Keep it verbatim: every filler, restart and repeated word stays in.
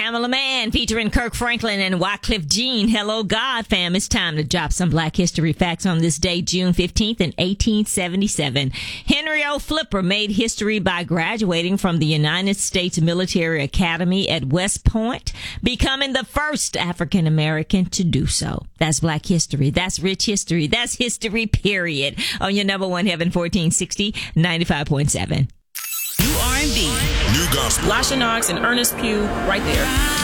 Pamela Mann featuring Kirk Franklin and Wycliffe Jean. Hello, God, fam. It's time to drop some Black history facts on this day, June fifteenth in eighteen seventy-seven. Henry O. Flipper made history by graduating from the United States Military Academy at West Point, becoming the first African American to do so. That's Black history. That's rich history. That's history, period. On your number one Heaven fourteen sixty, ninety-five point seven. New R and B. New gospel. Lasha Knox and Ernest Pugh right there.